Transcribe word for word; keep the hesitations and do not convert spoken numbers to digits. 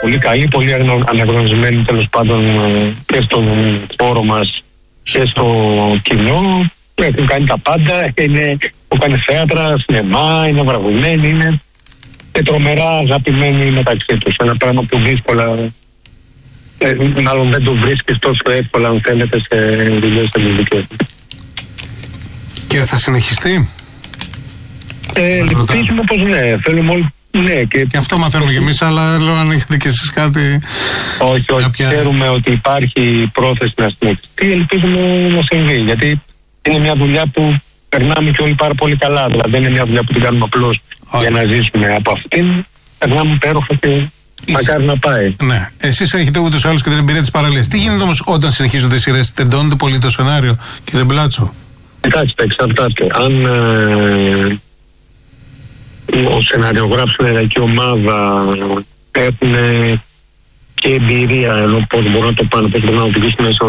πολύ καλοί, πολύ αναγνωρισμένοι τέλος πάντων και στον χώρο μας και στο κοινό. Έχουν κάνει τα πάντα, είναι, έχουν κάνει θέατρα, σινεμά, είναι βραβευμένοι, είναι και τρομερά αγαπημένοι μεταξύ τους. Ένα πράγμα που δύσκολα, ε, μάλλον δεν το βρίσκεις τόσο εύκολα αν θέλετε σε δουλειές ελληνικές. Και θα συνεχιστεί? Ε, Ελπίζουμε πως ναι, θέλουμε όλοι. Ναι, και, και αυτό μαθαίνουμε κι εμείς, αλλά λέω αν έχετε κι εσείς κάτι. Όχι, όχι. Κάποια... Ξέρουμε ότι υπάρχει πρόθεση να συνεχιστεί. Ελπίζουμε να συμβεί. Γιατί είναι μια δουλειά που περνάμε και όλοι πάρα πολύ καλά. Δηλαδή δεν είναι μια δουλειά που την κάνουμε απλώς για να ζήσουμε από αυτήν. Περνάμε υπέροχα και μακάρι να πάει. Ναι. Εσείς έχετε ούτως ή άλλως και την εμπειρία της παραλίας. Τι γίνεται όμως όταν συνεχίζονται οι σειρές? Τεντώνεται πολύ το σενάριο, κύριε Μπλάτσο? Κοιτάξτε, εξαρτάται. Αν ε, ο σεναριογράφος στην ελληνική ομάδα έχουν και εμπειρία, ενώ πώς μπορούν να το πάνε, πώς μπορούν να οδηγήσουν